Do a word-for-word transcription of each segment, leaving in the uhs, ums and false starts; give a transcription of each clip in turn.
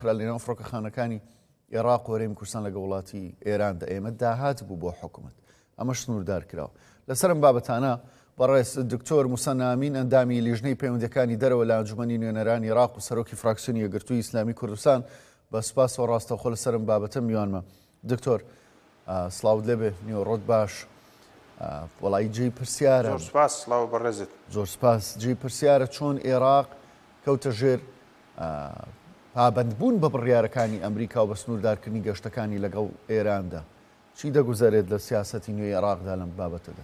لەنێو فڕۆکەخانەکانی عێراق و هەرێمی کوردستان لەگە وڵاتی ئێراندا ئێمە داهات بوو بۆ حکوومەت ئەمە سنووردار کراوە لەسەرم بابەتانە بەڕێز دکتۆر موسە نامین ئەندامی لیژنەی پەیوەندیەکانی دەرەوە لە ئەنجومەنی نوێنەرانی عێراق و سەرۆکی فراکسیۆنی یەکگرتووی ئیسلامی کوردستان بە سوپاس و ڕاستەوخۆ لەسەرم بابەتە میوانمە دکتۆر سڵاوت لێبێ نیوەڕۆت باش وەڵی جێی پرسیارە زۆر سوپاس سڵاو بەڕێزت زۆر سوپاس جێی پرسیارە چۆن عێراق کەوتە ژێر پابەندبوون بە بڕیارەکانی ئەمریکا و بە سنووردارکردنی گەشتەکانی لەگەڵ ئێراندا چی دەگوزارێت لە سیاسەتی نوێی عێراقدا لەم بابەتەدا؟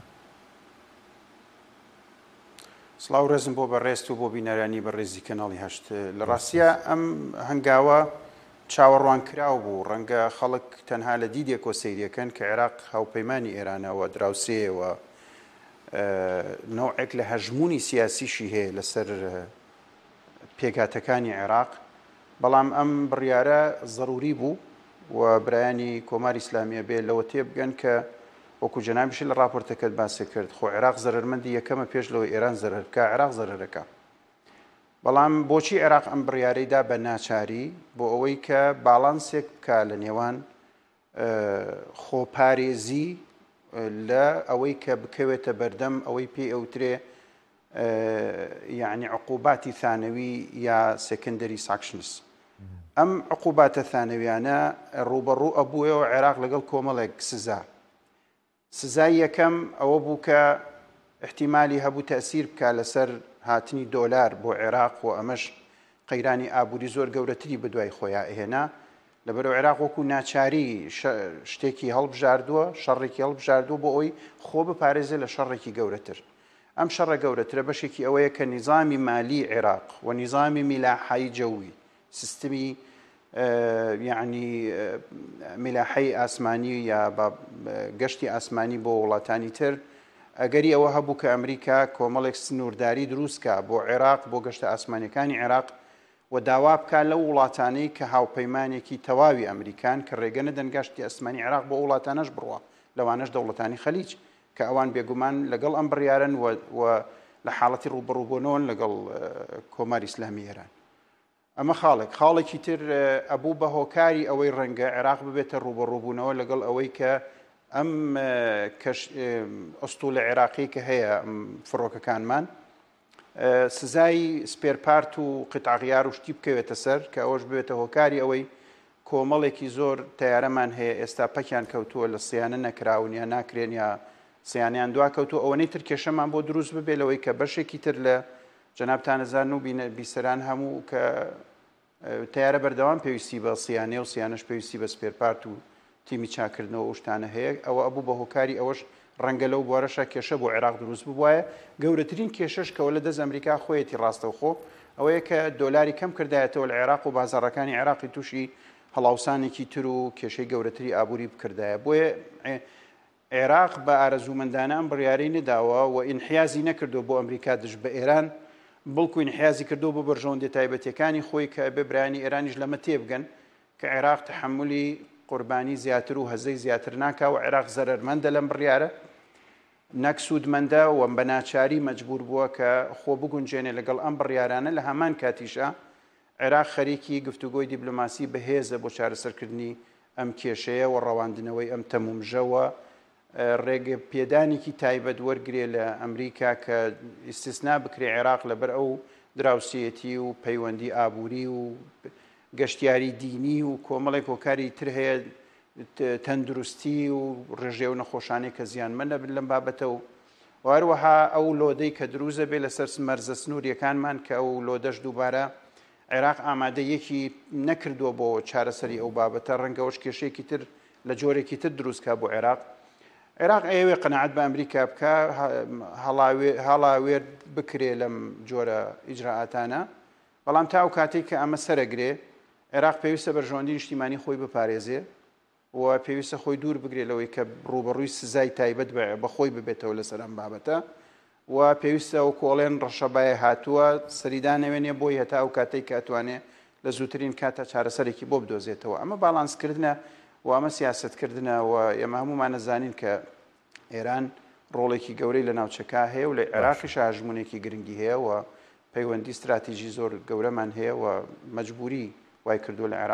سڵاو ڕێزم بۆ بەڕێست و بۆ بینەرانی بەڕێزی کەناڵی هەشت لە ڕاستیە ئەم هەنگاوە چاوەڕوان کراو بوو ڕەنگە خەڵک تەنها لە دیدێک و سەیرەکەن کە عێراق هاوپەیمانی ئێرانەوە دراوسێەوە نەوعێک لە هەژمونی سیاسیشی هەیە لەسەر پێکاتەکانی عێراق بەڵام ئەم بڕیارە ضروری بوو و برایانی کۆماری ئیسلامیە بێ لەوە تێبگەن کە وەکو جەنابیش لە راپۆرتەکەت باسی کرد خۆ عێراق زەرمەندی یەکەمە پێش لەوەی ئێران زەرەر بکە عێراق زەرەرەکە بەڵام بۆچی عێراق ئەم بڕیارەیدا بە ناچاری بۆ ئەوەی کە باڵانسێک بکە لە نێوان خۆپارێزی لە ئەوەی کە بکەوێتە بەردەم ئەوەی پێی ئەوترێ یعنی عقوباتی ثانەوی یا سێکندەری ساکشنس ئەم عقوباتە ثانەویانە ڕوبەڕوو ئەبووەوە عێراق لەگەڵ کۆمەڵێک سزا سزای یەکەم ئەوە بوو کە احتیمالی هەبوو تەسیر بکە لەسەر هاتنی دۆلار بۆ عێراق و ئەمەش قەیرانی ئابووری زۆر گەورەتری بەدوای خۆیان ئێهێنا لەبەرەوە عێراق وەکو ناچاری شتێکی هەڵبژاردووە شەڕێکی هەڵبژاردووە بۆ ئەوی خۆ بپارێزێ لە شەڕێکی گەورەتر ئەم شەڕە گەورەترە بەشێکی ئەوەیە کە نیزامی مالی عێراق و نیزامی میلاحەی جەوی سیستمی یعنی میلاحەی ئاسمانی یا گەشتی ئاسمانی بۆ وڵاتانی تر ئەگەری ئەوە هەبوو کە ئەمریکا کۆمەڵێک سنوورداری دروستکە بۆ عێراق بۆ گەشتە ئاسمانیەکانی عێراق و داوا بکە لەو وڵاتانەی کە هاوپەیمانێکی تەواوی ئەمریکان کە ڕێگە نەدەن گەشتی ئەسمانی عێراق بۆ وڵاتانەش بڕوە لەوانەش دەوڵەتانی خەلیج کە ئەوان بێگومان لەگەڵ ئەم بڕیارن و لە حاڵەتی ڕوبەڕووبوونەوەن لەگەڵ کۆماری ئیسلامی ئێران ئەمە خاڵێک خاڵێکی تر ئەبوو بە هۆکاری ئەوەی ڕەنگە عێراق ببێتە ڕوبەڕووبوونەوە لەگەڵ ئەوەی کە ئەم ئەستوولە عێراقی کە هەیە فڕۆکەکانمان سزای سپێرپارت و قتعغیار و شتی بکەوێتە سەر کە ئەوەش بێتە هۆکاری ئەوەی کۆمەڵێکی زۆر تیارەمان هەیە ئێستا پەکیان کەوتووە لە سیانە نەکراون یا ناکرێن یا سیانیان دوا کەوتو ئەوەی تر کێشەمان بۆ دروست ببێ لەوەی کە بەشێکی تر لە جەنابتانەزان و بیسەران هەموو کە تیارە بەردەوام پێویستی بە سیانێ و سیانش پێویستی بە سپێرپارت و تیمی چاکردنەوە و شتانە هەیە ئەوە ئەبوو بە هۆکاری ئەوەش ڕەنگە لەو بوارەشە کێشە بۆ عێراق دروست ببووایە گەورەترین کێشەش کەەوە لە دەست ئەمریکا خۆیەتی ڕاستەوخۆ ئەوەیە کە دۆلاری کەم کردایەتەوە لە عێراق و بازاڕەکانی عێراقی تووشی هەڵاوسانێکی تر و کێشەی گەورەتری ئابووری بکردایە بۆیە عێراق بە ئارەزوومەندانە ئەم بڕیارەی نەداوە و ئینحیازی نەکردو بۆ ئەمریکا دژ بە ئێران بڵکو ئینحیازی کردو بۆ بەرژەوەندی تایبەتیەکانی خۆی کە بێبرانی ئێرانیش لەمە تێبگەن کە عێراق تەحملی قوربانی زیاتر و هەزەی زیاتر ناکا و عێراق زەرەرمەندە لەم بڕیارە نەکسودمەندە و بە ناچاری مەجبور بووە کە خۆ بگونجێنێ لەگەڵ ئەم بڕیارانە لە هەمان کاتیشە عێراق خەریکی گفتوگۆی دیبلۆماسی بەهێزە بۆ چارەسەرکردنی ئەم کێشەیە و ڕەواندنەوەی ئەم تەمومژەوە ڕێگە پێدانێکی تایبەت وەرگێ لە ئەمریکا کە ئیسtisنا بکرێ عێراق لەبەر ئەو دراوسێتی و پەیوەندی ئابووری و گەشتیاری دینی و کۆمەڵێک هۆکاری تر هەیە تەندروستی و ڕێژێ و نەخۆشانەی کە زیانمەندە بن لەم بابەتە و هەروەها ئەو لۆدەی کە دروزە بێ لەسەر مەرزە سنووریەکانمان کە ئەو لۆدەش دووبارە عێراق ئامادەیەکی نەکردووە بۆ چارەسەری ئەو بابەتە ڕەنگەوەش کێشەیەکی تر لە جۆرێکی تر دروستکە بۆ عێراق عێراق ئەوێ قەنەعەت بە ئەمریکا بکە هەڵاوێر بکرێ لەم جۆرە ئیجراعاتانە بەڵام تا ئەو کاتێک کە ئەمە سەرەگرێ عێراق پێویستە بەرژەوەندی نیشتیمانی خۆی بپارێزێ و پێویستە خۆی دوور بگرێ لەوەی کە ڕوبەڕووی سزای تایبەت بە خۆی ببێتەوە لەسەر ئەم بابەتە و پێویستە و کۆڵێن ڕەشەبایە هاتووە سەریدانەوێنێ بۆی هەتا ئەو کاتێک کە ئەتوانێ لە زووترین کاتە چارەسەرێکی بۆ بدۆزێتەوە ئەمە باڵانسکردنە و ئەمە سیاسەتکردنە و ئێمە هەمومان نەزانین کە ئێران ڕۆڵێکی گەورەی لە ناوچەکە هەیە و لە عێراقیش هاژمونێکی گرنگی هەیە و پەیوەندی استراتیژی زۆر گەورەمان هەیە و مەجبوری وای کردووە لە عێراق